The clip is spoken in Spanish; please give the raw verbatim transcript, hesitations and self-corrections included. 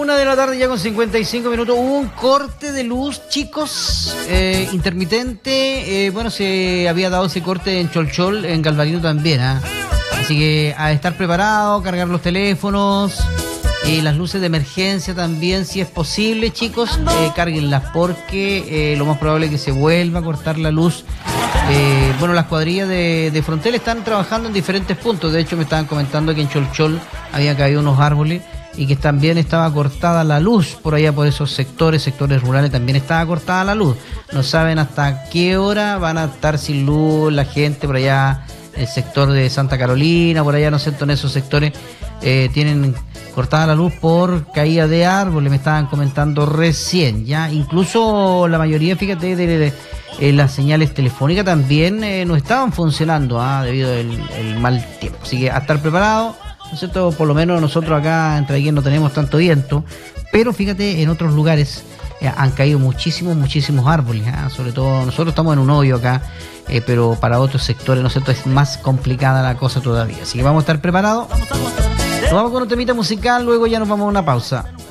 una de la tarde ya con cincuenta y cinco minutos. Hubo un corte de luz, chicos, eh, intermitente. Eh, bueno, se había dado ese corte en Cholchol, en Galvarino también, ¿eh? Así que a estar preparado, cargar los teléfonos y las luces de emergencia también, si es posible, chicos, eh, cárguenlas porque eh, lo más probable es que se vuelva a cortar la luz. Eh, bueno, las cuadrillas de, de Frontel están trabajando en diferentes puntos. De hecho, me estaban comentando que en Cholchol había caído unos árboles y que también estaba cortada la luz por allá, por esos sectores, sectores rurales, también estaba cortada la luz. No saben hasta qué hora van a estar sin luz la gente por allá, el sector de Santa Carolina, por allá, no sé, en esos sectores eh, tienen cortada la luz por caída de árboles, me estaban comentando recién, ya. Incluso la mayoría, fíjate, de, de, de eh, las señales telefónicas también eh, no estaban funcionando ah, debido al mal tiempo. Así que a estar preparado, ¿no es cierto? Por lo menos nosotros acá en Traiguén no tenemos tanto viento, pero fíjate, en otros lugares eh, han caído muchísimos, muchísimos árboles, ¿eh? Sobre todo nosotros estamos en un hoyo acá, eh, pero para otros sectores, ¿no es cierto?, es más complicada la cosa todavía. Así que vamos a estar preparados. Nos vamos con un temita musical, luego ya nos vamos a una pausa.